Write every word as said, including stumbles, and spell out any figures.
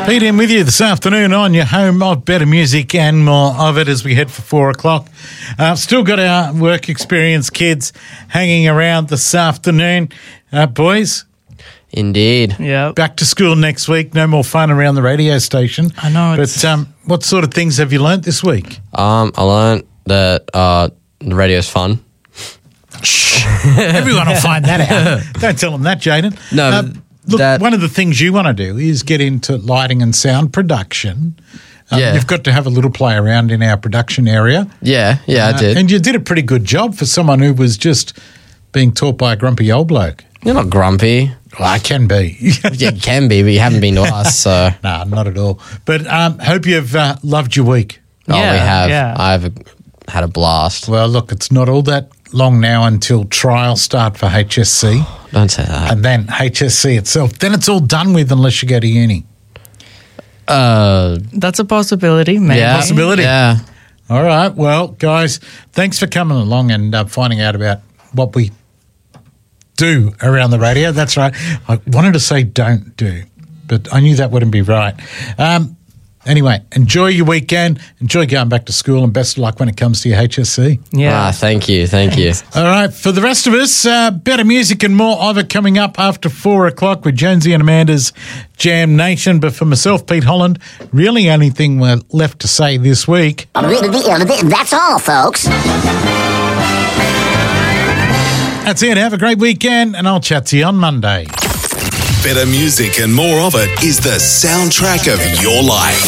Pete in with you this afternoon on your home of better music and more of it as we head for four o'clock. Uh, still got our work experience kids hanging around this afternoon. Uh, boys, Indeed. Yeah. back to school next week. No more fun around the radio station. I know. It's, But um, what sort of things have you learnt this week? Um, I learned that uh, the radio's fun. Everyone will find that out. Don't tell them that, Jaden. No, Uh, look, that- one of the things you want to do is get into lighting and sound production. Um, Yeah. You've got to have a little play around in our production area. Yeah, yeah, I Uh, did. And you did a pretty good job for someone who was just being taught by a grumpy old bloke. You're not grumpy. Well, I can be. You can be, but you haven't been to us, so. Nah, not at all. But um, hope you've uh, loved your week. Oh, Yeah, we have. yeah. I've had a blast. Well, look, it's not all that long now until trials start for H S C. Don't say that. And then H S C itself. Then it's all done with unless you go to uni. Uh, that's a possibility, maybe. yeah. Possibility. Yeah. All right. Well, guys, thanks for coming along and uh, finding out about what we do around the radio. That's right. I wanted to say don't do, but I knew that wouldn't be right. Um, anyway, enjoy your weekend. Enjoy going back to school and best of luck when it comes to your H S C. Yeah. Ah, thank you, thank you. All right. For the rest of us, uh, better music and more of it coming up after four o'clock with Jonesy and Amanda's Jam Nation. But for myself, Pete Holland, really only thing we're left to say this week. That's all, folks. That's it. Have a great weekend, and I'll chat to you on Monday. Better music and more of it is the soundtrack of your life.